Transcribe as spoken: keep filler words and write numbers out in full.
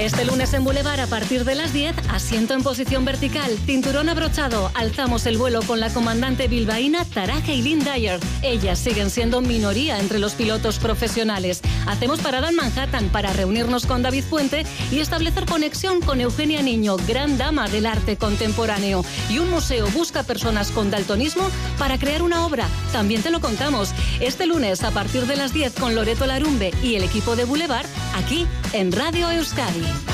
Este lunes en Boulevard a partir de las diez, asiento en posición vertical, cinturón abrochado, alzamos el vuelo con la comandante bilbaína Taraja y Lynn Dyer. Ellas siguen siendo minoría entre los pilotos profesionales. Hacemos parada en Manhattan para reunirnos con David Puente y establecer conexión con Eugenia Niño, gran dama del arte contemporáneo. Y un museo busca personas con daltonismo para crear una obra. También te lo contamos. Este lunes a partir de las diez con Loreto Larumbe y el equipo de Boulevard, aquí en Radio Euskadi.